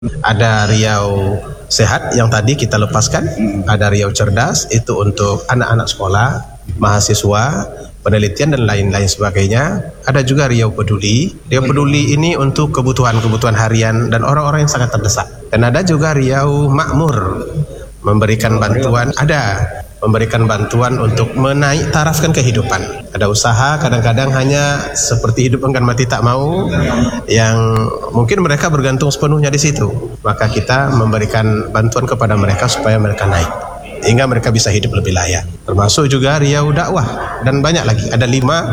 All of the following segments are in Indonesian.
Ada Riau Sehat yang tadi kita lepaskan, ada Riau Cerdas itu untuk anak-anak sekolah, mahasiswa, penelitian dan lain-lain sebagainya. Ada juga Riau Peduli. Riau Peduli ini untuk kebutuhan-kebutuhan harian dan orang-orang yang sangat terdesak. Dan ada juga Riau Makmur, memberikan bantuan, memberikan bantuan untuk menaik tarafkan kehidupan. Ada usaha kadang-kadang hanya seperti hidup enggan mati tak mau, yang mungkin mereka bergantung sepenuhnya di situ. Maka kita memberikan bantuan kepada mereka supaya mereka naik, hingga mereka bisa hidup lebih layak. Termasuk juga Riau Dakwah dan banyak lagi. Ada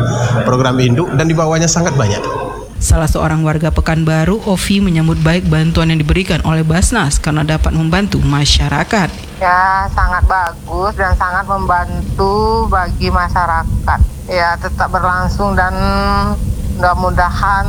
5 program induk dan di bawahnya sangat banyak. Salah seorang warga Pekanbaru, Ovi, menyambut baik bantuan yang diberikan oleh Basnas karena dapat membantu masyarakat. Ya, sangat bagus dan sangat membantu bagi masyarakat. Ya, tetap berlangsung dan mudah-mudahan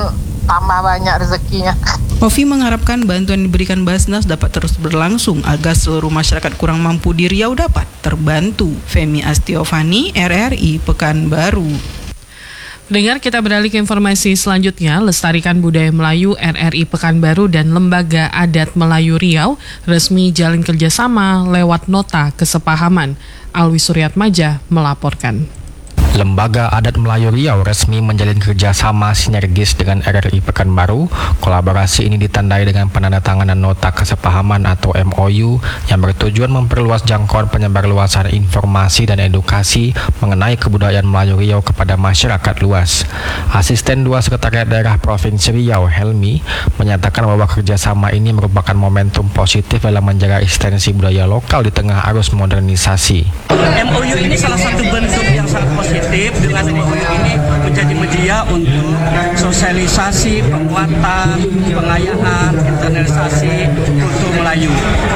tambah banyak rezekinya. Ovi mengharapkan bantuan yang diberikan Basnas dapat terus berlangsung agar seluruh masyarakat kurang mampu di Riau dapat terbantu. Femi Astiovani, RRI Pekanbaru. Dengar, kita beralih ke informasi selanjutnya. Lestarikan Budaya Melayu RRI Pekanbaru dan Lembaga Adat Melayu Riau resmi jalin kerjasama lewat nota kesepahaman. Alwi Suryatmaja melaporkan. Lembaga Adat Melayu Riau resmi menjalin kerjasama sinergis dengan RRI Pekanbaru. Kolaborasi ini ditandai dengan penandatanganan nota kesepahaman atau MOU yang bertujuan memperluas jangkauan penyebarluasan informasi dan edukasi mengenai kebudayaan Melayu Riau kepada masyarakat luas. Asisten 2 Sekretariat Daerah Provinsi Riau, Helmi, menyatakan bahwa kerjasama ini merupakan momentum positif dalam menjaga ekstensi budaya lokal di tengah arus modernisasi. MOU ini salah satu bentuk yang sangat positif. Dengan MOU ini menjadi media untuk sosialisasi, penguatan, pengayaan, internalisasi kultur Melayu,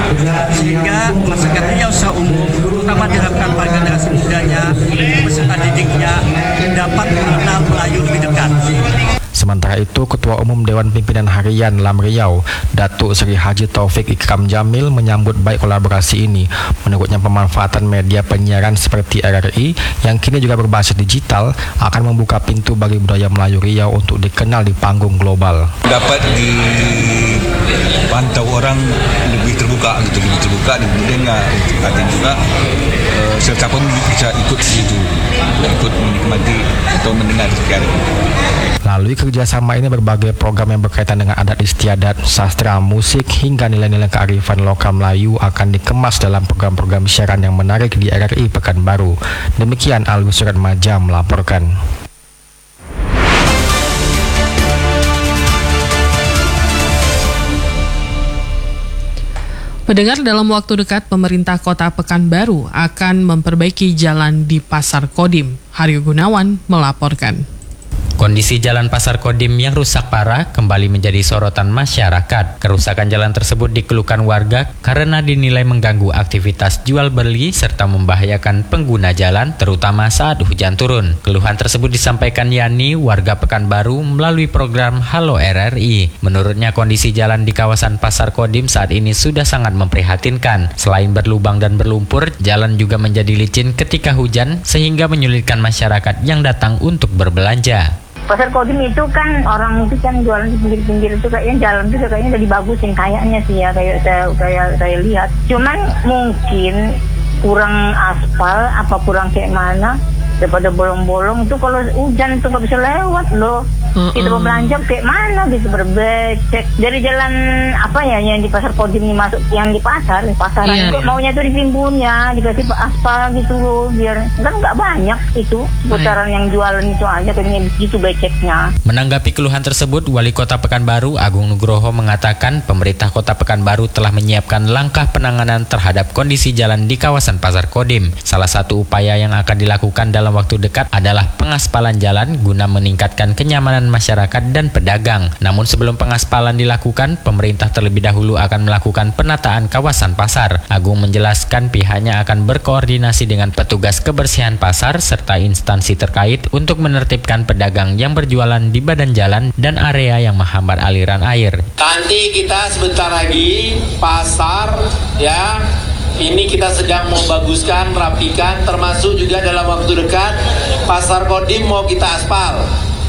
sehingga masyarakat Riau secara umum, terutama diharapkan para generasi mudanya, peserta didiknya dapat mengenal Melayu lebih dekat. Sementara itu, Ketua Umum Dewan Pimpinan Harian LAM Riau, Datuk Seri Haji Taufik Ikram Jamil menyambut baik kolaborasi ini. Menurutnya, pemanfaatan media penyiaran seperti RRI yang kini juga berbasis digital akan membuka pintu bagi budaya Melayu Riau untuk dikenal di panggung global. Dapat dipantau orang lebih terbuka, didengar, artinya juga siapapun bisa ikut situ, ikut menikmati atau mendengar sekian. Melalui kerjasama ini, berbagai program yang berkaitan dengan adat istiadat, sastra, musik, hingga nilai-nilai kearifan lokal Melayu akan dikemas dalam program-program siaran yang menarik di RRI Pekanbaru. Demikian Alwi Suryatmaja melaporkan. Pendengar, dalam waktu dekat pemerintah Kota Pekanbaru akan memperbaiki jalan di Pasar Kodim. Haryo Gunawan melaporkan. Kondisi jalan Pasar Kodim yang rusak parah kembali menjadi sorotan masyarakat. Kerusakan jalan tersebut dikeluhkan warga karena dinilai mengganggu aktivitas jual beli serta membahayakan pengguna jalan, terutama saat hujan turun. Keluhan tersebut disampaikan Yani, warga Pekanbaru, melalui program Halo RRI. Menurutnya, kondisi jalan di kawasan Pasar Kodim saat ini sudah sangat memprihatinkan. Selain berlubang dan berlumpur, jalan juga menjadi licin ketika hujan sehingga menyulitkan masyarakat yang datang untuk berbelanja. Pasar Kodim itu kan orang itu kan jualan di pinggir-pinggir itu kayaknya jalan itu kayaknya udah dibagusin kayaknya sih ya, kayak saya lihat. Cuman mungkin kurang aspal apa kurang kayak mana, daripada bolong-bolong itu kalau hujan itu nggak bisa lewat loh. Kita mau belanja kayak mana gitu, berbecek dari jalan apa ya yang di Pasar Kodim ini masuk, yang di pasaran itu maunya tuh di timbunnya dikasih aspal gitu loh, biar kan nggak banyak itu putaran yang jualan itu aja kayaknya begitu beceknya. Menanggapi keluhan tersebut, Wali Kota Pekanbaru Agung Nugroho mengatakan pemerintah Kota Pekanbaru telah menyiapkan langkah penanganan terhadap kondisi jalan di kawasan Pasar Kodim. Salah satu upaya yang akan dilakukan dalam waktu dekat adalah pengaspalan jalan guna meningkatkan kenyamanan masyarakat dan pedagang. Namun sebelum pengaspalan dilakukan, pemerintah terlebih dahulu akan melakukan penataan kawasan pasar. Agung menjelaskan pihaknya akan berkoordinasi dengan petugas kebersihan pasar serta instansi terkait untuk menertibkan pedagang yang berjualan di badan jalan dan area yang menghambat aliran air. Nanti kita sebentar lagi pasar ya, ini kita sedang membaguskan, rapikan, termasuk juga dalam waktu dekat Pasar Kodim mau kita aspal.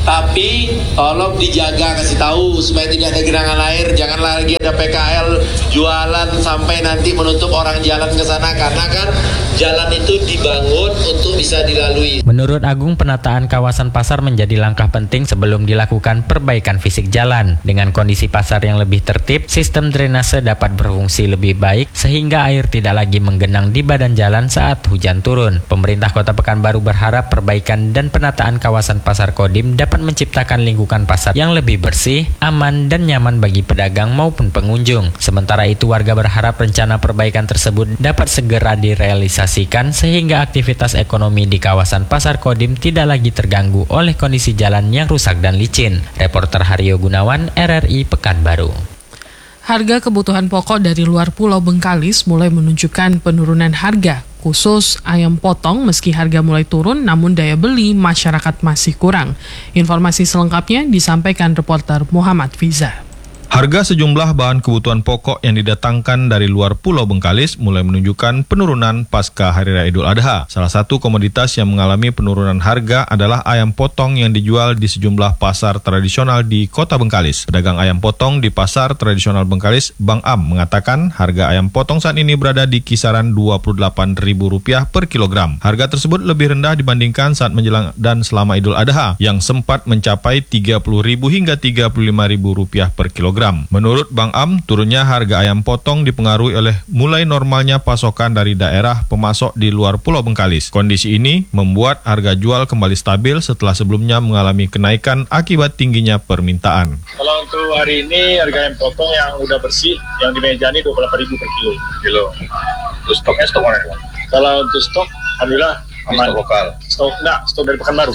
Tapi tolong dijaga, kasih tahu supaya tidak ada genangan air. Janganlah lagi ada PKL jualan sampai nanti menutup orang jalan ke sana, karena kan jalan itu dibangun untuk bisa dilalui. Menurut Agung, penataan kawasan pasar menjadi langkah penting sebelum dilakukan perbaikan fisik jalan. Dengan kondisi pasar yang lebih tertib, sistem drainase dapat berfungsi lebih baik sehingga air tidak lagi menggenang di badan jalan saat hujan turun. Pemerintah Kota Pekanbaru berharap perbaikan dan penataan kawasan Pasar Kodim dapat menciptakan lingkungan pasar yang lebih bersih, aman, dan nyaman bagi pedagang maupun pengunjung. Sementara itu, warga berharap rencana perbaikan tersebut dapat segera direalisasikan sehingga aktivitas ekonomi di kawasan Pasar Kodim tidak lagi terganggu oleh kondisi jalan yang rusak dan licin. Reporter Haryo Gunawan, RRI Pekanbaru. Harga kebutuhan pokok dari luar Pulau Bengkalis mulai menunjukkan penurunan harga, khusus ayam potong meski harga mulai turun namun daya beli masyarakat masih kurang. Informasi selengkapnya disampaikan reporter Muhammad Fiza. Harga sejumlah bahan kebutuhan pokok yang didatangkan dari luar Pulau Bengkalis mulai menunjukkan penurunan pasca Hari Raya Idul Adha. Salah satu komoditas yang mengalami penurunan harga adalah ayam potong yang dijual di sejumlah pasar tradisional di Kota Bengkalis. Pedagang ayam potong di pasar tradisional Bengkalis, Bang Am, mengatakan harga ayam potong saat ini berada di kisaran Rp28.000 per kilogram. Harga tersebut lebih rendah dibandingkan saat menjelang dan selama Idul Adha yang sempat mencapai Rp30.000 hingga Rp35.000 per kilogram. Menurut Bang Am, turunnya harga ayam potong dipengaruhi oleh mulai normalnya pasokan dari daerah pemasok di luar Pulau Bengkalis. Kondisi ini membuat harga jual kembali stabil setelah sebelumnya mengalami kenaikan akibat tingginya permintaan. Kalau untuk hari ini harga ayam potong yang udah bersih, yang di meja ini Rp28.000 per kilo. Untuk stoknya stok mana? Kalau untuk stok, alhamdulillah aman. Stok lokal? Stok dari Pekanbaru.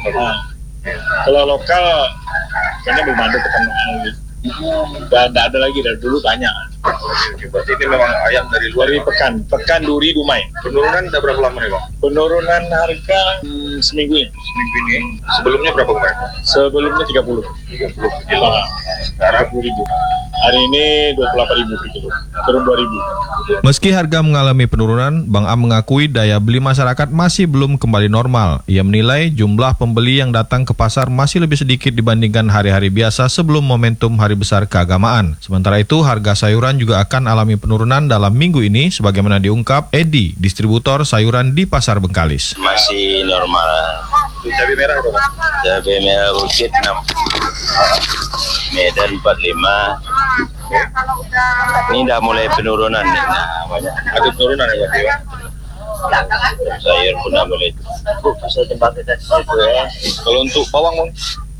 Kalau lokal, kayaknya belum ada Pekanbaru. Tidak ada lagi, dari dulu banyak. Berarti ini memang ayam dari luar? Dari Pekan Duri Dumai. Penurunan udah berapa lama nih Bang? Penurunan harga seminggu ini. Seminggu ini? Sebelumnya berapa kemarin? Sebelumnya 30. 30 kilo. Sekarang 10.000. Hari ini 28.000 per kilo. Turun 2.000. Meski harga mengalami penurunan, Bang Am mengakui daya beli masyarakat masih belum kembali normal. Ia menilai jumlah pembeli yang datang ke pasar masih lebih sedikit dibandingkan hari-hari biasa sebelum momentum hari besar keagamaan. Sementara itu, harga sayuran juga akan alami penurunan dalam minggu ini sebagaimana diungkap Edi, distributor sayuran di Pasar Bengkalis. Masih normal. Cabai merah berapa? Cabai merah Bukit 6. Medan 45. Ini udah mulai penurunan nih. Nah, banyak. Ada penurunan ya Pak? Sayur pun udah mulai. Bisa tempat kita di situ ya. Kalau untuk bawang, Bang?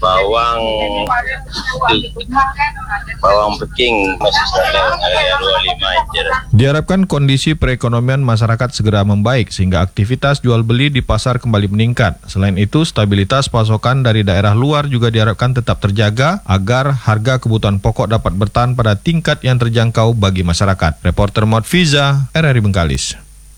Bawang Peking masih harga 25 aja. Diharapkan kondisi perekonomian masyarakat segera membaik sehingga aktivitas jual beli di pasar kembali meningkat. Selain itu, stabilitas pasokan dari daerah luar juga diharapkan tetap terjaga agar harga kebutuhan pokok dapat bertahan pada tingkat yang terjangkau bagi masyarakat. Reporter Muhammad Fiza, RRI Bengkalis.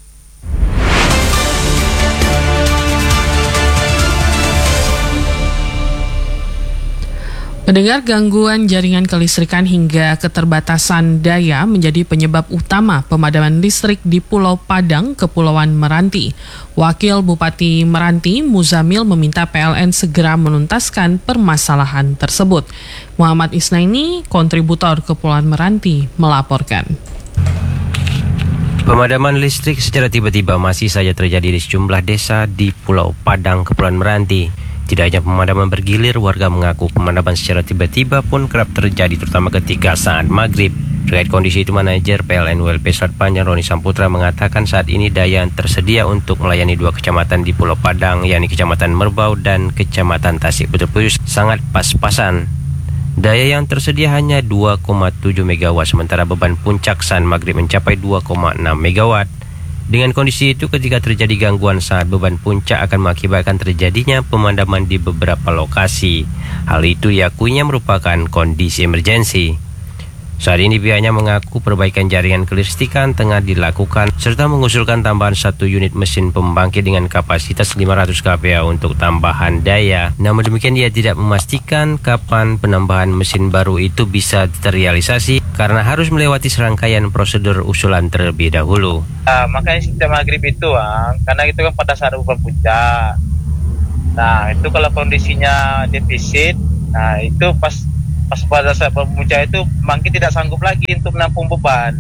Mendengar gangguan jaringan kelistrikan hingga keterbatasan daya menjadi penyebab utama pemadaman listrik di Pulau Padang, Kepulauan Meranti. Wakil Bupati Meranti, Muzamil, meminta PLN segera menuntaskan permasalahan tersebut. Muhammad Isnaini, kontributor Kepulauan Meranti, melaporkan. Pemadaman listrik secara tiba-tiba masih saja terjadi di sejumlah desa di Pulau Padang, Kepulauan Meranti. Tidak hanya pemadaman bergilir, warga mengaku pemadaman secara tiba-tiba pun kerap terjadi terutama ketika saat maghrib. Terkait kondisi itu, manajer PLN WLP Selat Panjang Roni Samputra mengatakan saat ini daya yang tersedia untuk melayani 2 kecamatan di Pulau Padang, yakni Kecamatan Merbau dan Kecamatan Tasik Putus sangat pas-pasan. Daya yang tersedia hanya 2,7 MW, sementara beban puncak saat maghrib mencapai 2,6 MW. Dengan kondisi itu, ketika terjadi gangguan saat beban puncak akan mengakibatkan terjadinya pemadaman di beberapa lokasi. Hal itu diakuinya merupakan kondisi emergensi. Saat ini pihaknya mengaku perbaikan jaringan kelistrikan tengah dilakukan serta mengusulkan tambahan 1 unit mesin pembangkit dengan kapasitas 500 kPa untuk tambahan daya. Namun demikian, dia tidak memastikan kapan penambahan mesin baru itu bisa terrealisasi karena harus melewati serangkaian prosedur usulan terlebih dahulu. Makanya sistem maghrib itu, karena itu kan pada saat beban puncak. Nah itu kalau kondisinya defisit, nah itu pas pada saat pemuncak itu pembangkit tidak sanggup lagi untuk menampung beban.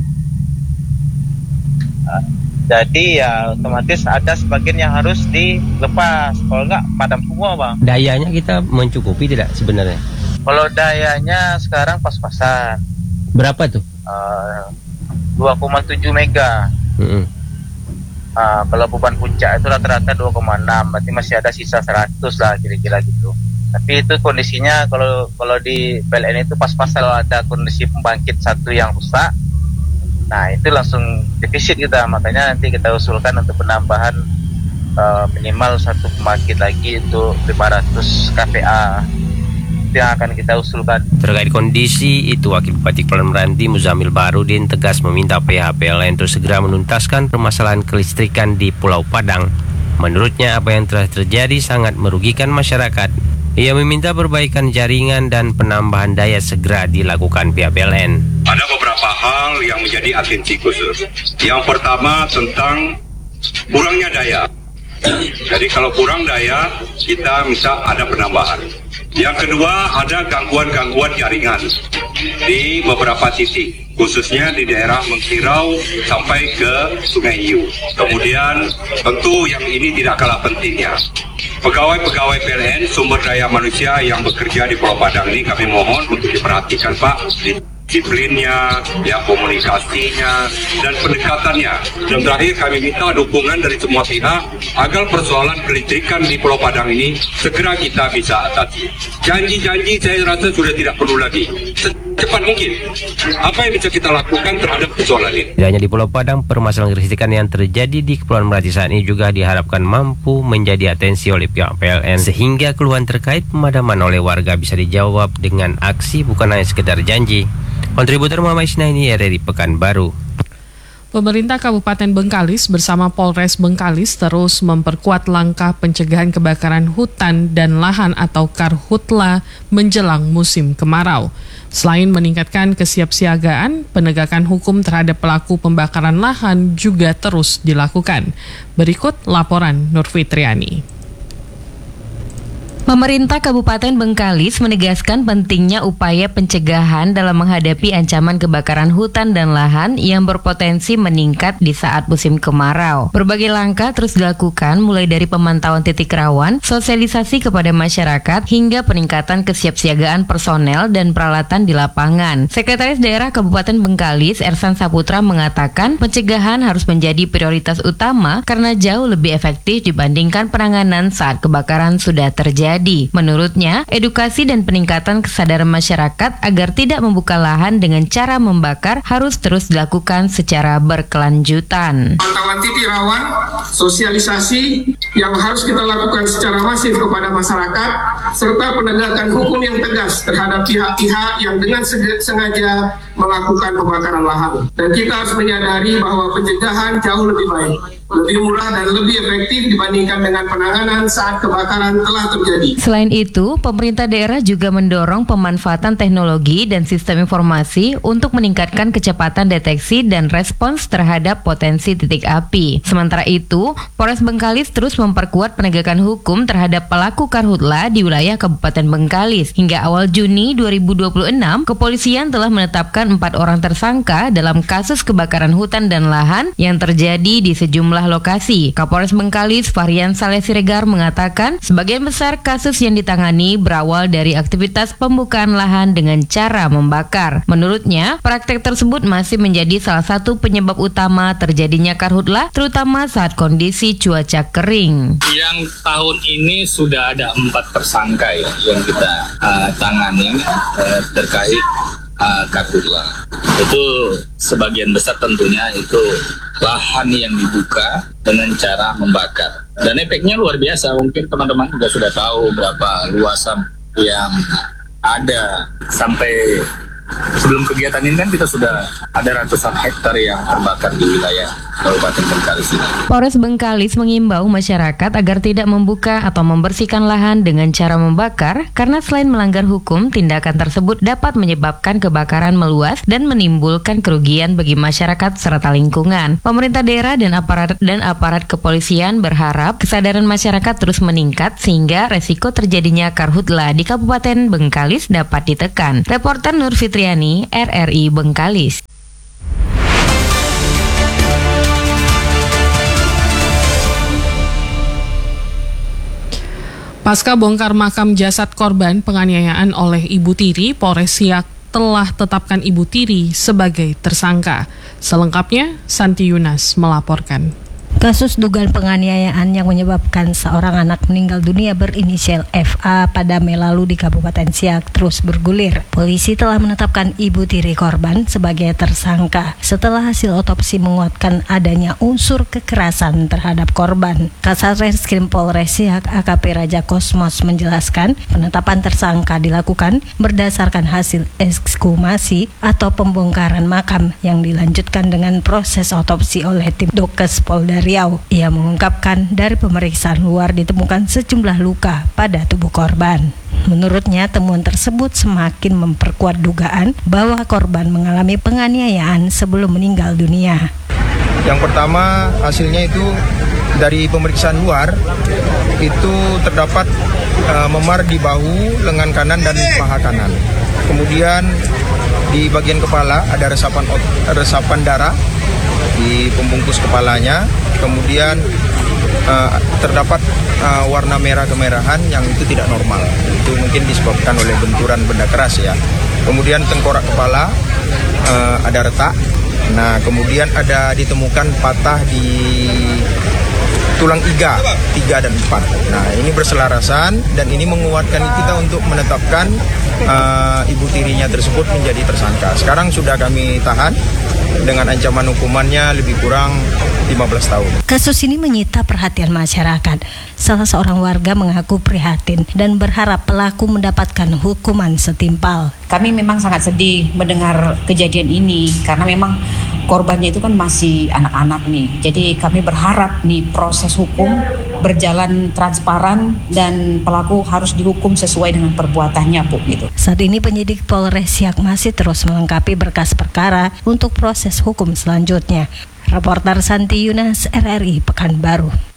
Jadi ya otomatis ada sebagian yang harus dilepas, kalau enggak padam semua bang. Dayanya kita mencukupi tidak sebenarnya? Kalau dayanya sekarang pas-pasan. Berapa tuh? 2,7 mega. Kalau beban puncak itu rata-rata 2,6, berarti masih ada sisa 100 lah kira-kira gitu. Tapi itu kondisinya kalau di PLN itu pas-pasan, kalau ada kondisi pembangkit satu yang rusak, nah itu langsung defisit kita, makanya nanti kita usulkan untuk penambahan minimal satu pembangkit lagi untuk 500 kVA. Itu yang akan kita usulkan. Terkait kondisi itu, Wakil Bupati Kepulauan Meranti Muzamil Barudin tegas meminta pihak PLN untuk segera menuntaskan permasalahan kelistrikan di Pulau Padang. Menurutnya apa yang telah terjadi sangat merugikan masyarakat. Ia meminta perbaikan jaringan dan penambahan daya segera dilakukan pihak PLN. Ada beberapa hal yang menjadi atensi khusus. Yang pertama tentang kurangnya daya. Jadi kalau kurang daya, kita minta ada penambahan. Yang kedua, ada gangguan-gangguan jaringan di beberapa titik, khususnya di daerah Mengkirau sampai ke Sungai Iu. Kemudian tentu yang ini tidak kalah pentingnya, pegawai-pegawai PLN sumber daya manusia yang bekerja di Pulau Padang ini kami mohon untuk diperhatikan Pak, disiplinnya, ya komunikasinya, dan pendekatannya. Dan terakhir kami minta dukungan dari semua pihak agar persoalan kelistrikan di Pulau Padang ini segera kita bisa atasi. Janji-janji saya rasa sudah tidak perlu lagi. Secepat mungkin. Apa yang bisa kita lakukan terhadap persoalan ini? Tidak hanya di Pulau Padang, permasalahan kelistrikan yang terjadi di Kepulauan Meranti saat ini juga diharapkan mampu menjadi atensi oleh pihak PLN, sehingga keluhan terkait pemadaman oleh warga bisa dijawab dengan aksi, bukan hanya sekedar janji. Kontributor Muhammad Isnaini, RRI Pekanbaru. Pemerintah Kabupaten Bengkalis bersama Polres Bengkalis terus memperkuat langkah pencegahan kebakaran hutan dan lahan atau Karhutla menjelang musim kemarau. Selain meningkatkan kesiapsiagaan, penegakan hukum terhadap pelaku pembakaran lahan juga terus dilakukan. Berikut laporan Nur Fitriani. Pemerintah Kabupaten Bengkalis menegaskan pentingnya upaya pencegahan dalam menghadapi ancaman kebakaran hutan dan lahan yang berpotensi meningkat di saat musim kemarau. Berbagai langkah terus dilakukan mulai dari pemantauan titik rawan, sosialisasi kepada masyarakat, hingga peningkatan kesiapsiagaan personel dan peralatan di lapangan. Sekretaris Daerah Kabupaten Bengkalis, Ersan Saputra, mengatakan pencegahan harus menjadi prioritas utama karena jauh lebih efektif dibandingkan penanganan saat kebakaran sudah terjadi. Menurutnya, edukasi dan peningkatan kesadaran masyarakat agar tidak membuka lahan dengan cara membakar harus terus dilakukan secara berkelanjutan. Pantauan titik rawan, sosialisasi yang harus kita lakukan secara masif kepada masyarakat, serta penegakan hukum yang tegas terhadap pihak-pihak yang dengan sengaja melakukan pembakaran lahan. Dan kita harus menyadari bahwa pencegahan jauh lebih baik, lebih murah dan lebih efektif dibandingkan dengan penanganan saat kebakaran telah terjadi. Selain itu, pemerintah daerah juga mendorong pemanfaatan teknologi dan sistem informasi untuk meningkatkan kecepatan deteksi dan respons terhadap potensi titik api. Sementara itu, Polres Bengkalis terus memperkuat penegakan hukum terhadap pelaku karhutla di wilayah Kabupaten Bengkalis. Hingga awal Juni 2026, kepolisian telah menetapkan 4 orang tersangka dalam kasus kebakaran hutan dan lahan yang terjadi di sejumlah lokasi. Kapolres Bengkalis, Fahrian Saleh Siregar, mengatakan sebagian besar kasus yang ditangani berawal dari aktivitas pembukaan lahan dengan cara membakar. Menurutnya, praktek tersebut masih menjadi salah satu penyebab utama terjadinya karhutla, terutama saat kondisi cuaca kering. Yang tahun ini sudah ada 4 tersangka yang kita tangani terkait karhutla. Itu sebagian besar tentunya itu lahan yang dibuka dengan cara membakar. Dan efeknya luar biasa, mungkin teman-teman juga sudah tahu berapa luasan yang ada, sampai sebelum kegiatan ini kan kita sudah ada ratusan hektar yang terbakar di wilayah Kabupaten Bengkalis ini. Polres Bengkalis mengimbau masyarakat agar tidak membuka atau membersihkan lahan dengan cara membakar karena selain melanggar hukum, tindakan tersebut dapat menyebabkan kebakaran meluas dan menimbulkan kerugian bagi masyarakat serta lingkungan. Pemerintah daerah dan aparat kepolisian berharap kesadaran masyarakat terus meningkat sehingga resiko terjadinya karhutla di Kabupaten Bengkalis dapat ditekan. Reporter Nur Fitriani, RRI Bengkalis. Pasca bongkar makam jasad korban penganiayaan oleh Ibu Tiri, Polres Siak telah tetapkan Ibu Tiri sebagai tersangka. Selengkapnya, Santi Yunas melaporkan. Kasus dugaan penganiayaan yang menyebabkan seorang anak meninggal dunia berinisial FA pada Mei lalu di Kabupaten Siak terus bergulir. Polisi telah menetapkan ibu tiri korban sebagai tersangka setelah hasil otopsi menguatkan adanya unsur kekerasan terhadap korban. Kasat Reskrim Polres Siak AKP Raja Kosmos menjelaskan penetapan tersangka dilakukan berdasarkan hasil ekshumasi atau pembongkaran makam yang dilanjutkan dengan proses otopsi oleh tim Dokes Polda Riau. Ia mengungkapkan dari pemeriksaan luar ditemukan sejumlah luka pada tubuh korban. Menurutnya temuan tersebut semakin memperkuat dugaan bahwa korban mengalami penganiayaan sebelum meninggal dunia. Yang pertama hasilnya itu dari pemeriksaan luar itu terdapat memar di bahu, lengan kanan dan paha kanan. Kemudian di bagian kepala ada resapan darah di pembungkus kepalanya. Kemudian terdapat warna merah kemerahan yang itu tidak normal. Itu mungkin disebabkan oleh benturan benda keras ya. Kemudian tengkorak kepala ada retak. Nah, kemudian ada ditemukan patah di tulang iga 3 dan 4. Nah, ini berselarasan dan ini menguatkan kita untuk menetapkan ibu tirinya tersebut menjadi tersangka. Sekarang sudah kami tahan dengan ancaman hukumannya lebih kurang 15 tahun. Kasus ini menyita perhatian masyarakat. Salah seorang warga mengaku prihatin dan berharap pelaku mendapatkan hukuman setimpal. Kami memang sangat sedih mendengar kejadian ini karena memang korbannya itu kan masih anak-anak nih. Jadi kami berharap nih proses hukum berjalan transparan dan pelaku harus dihukum sesuai dengan perbuatannya, Bu, gitu. Saat ini penyidik Polres Siak masih terus melengkapi berkas perkara untuk proses hukum selanjutnya. Reporter Santi Yunas, RRI Pekanbaru.